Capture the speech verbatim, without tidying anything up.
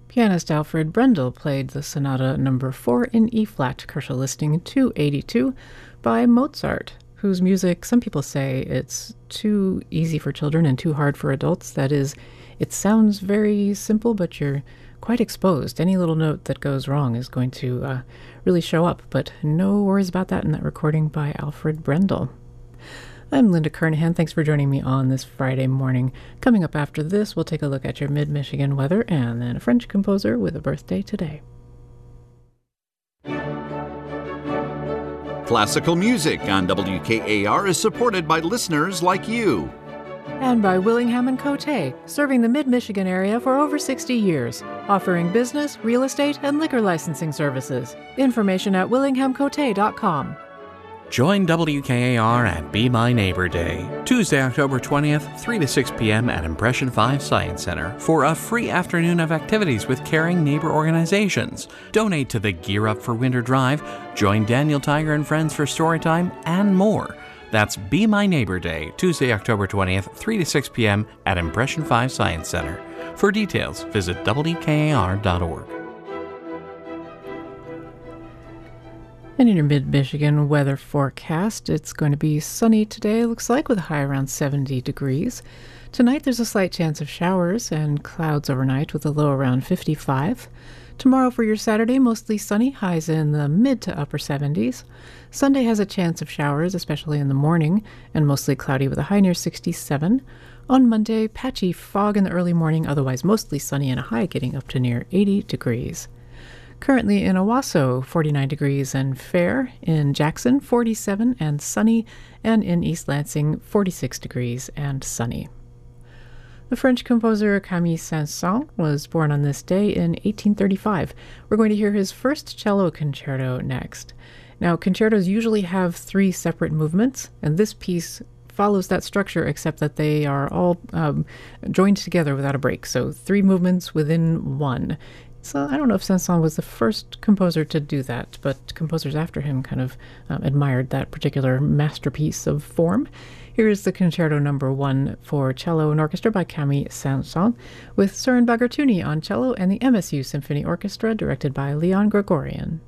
Pianist Alfred Brendel played the Sonata Number four in E-flat, Korsel Listing two eighty-two, by Mozart, whose music, some people say it's too easy for children and too hard for adults. That is, it sounds very simple, but you're quite exposed. Any little note that goes wrong is going to uh, really show up, but no worries about that in that recording by Alfred Brendel. I'm Linda Kernahan. Thanks for joining me on this Friday morning. Coming up after this, we'll take a look at your mid-Michigan weather and then a French composer with a birthday today. Classical music on W K A R is supported by listeners like you. And by Willingham and Cote, serving the mid-Michigan area for over sixty years, offering business, real estate, and liquor licensing services. Information at willingham cote dot com. Join W K A R at Be My Neighbor Day, Tuesday, October twentieth, three to six p.m. at Impression five Science Center for a free afternoon of activities with caring neighbor organizations. Donate to the Gear Up for Winter Drive, join Daniel Tiger and friends for Storytime, and more. That's Be My Neighbor Day, Tuesday, October twentieth, three to six p.m. at Impression five Science Center. For details, visit W K A R dot org. And in your mid-Michigan weather forecast, it's going to be sunny today, looks like, with a high around seventy degrees. Tonight, there's a slight chance of showers and clouds overnight with a low around fifty-five. Tomorrow for your Saturday, mostly sunny, highs in the mid to upper seventies. Sunday has a chance of showers, especially in the morning, and mostly cloudy with a high near sixty-seven. On Monday, patchy fog in the early morning, otherwise mostly sunny and a high getting up to near eighty degrees. Currently in Owasso, forty-nine degrees and fair. In Jackson, forty-seven and sunny. And in East Lansing, forty-six degrees and sunny. The French composer Camille Saint-Saëns was born on this day in eighteen thirty-five. We're going to hear his first cello concerto next. Now, concertos usually have three separate movements, and this piece follows that structure, except that they are all um, joined together without a break. So three movements within one. So I don't know if Saint-Saëns was the first composer to do that, but composers after him kind of um, admired that particular masterpiece of form. Here is the Concerto Number One for cello and orchestra by Camille Saint-Saëns, with Søren Baggertuni on cello and the M S U Symphony Orchestra, directed by Leon Gregorian.